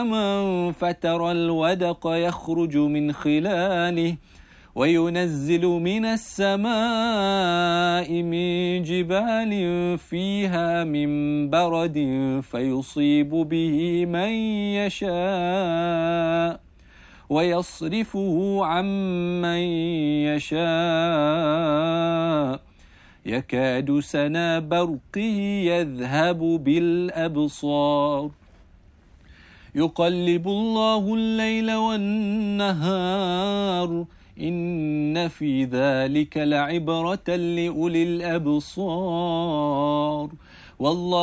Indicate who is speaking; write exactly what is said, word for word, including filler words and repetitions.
Speaker 1: فترى الودق يخرج من خلاله وينزل من السماء من جبال فيها من برد فيصيب به من يشاء ويصرفه عن من يشاء يكاد سنا برقه يذهب بالأبصار يقلب الله الليل والنهار إن في ذلك لعبرة لأولي الأبصار والله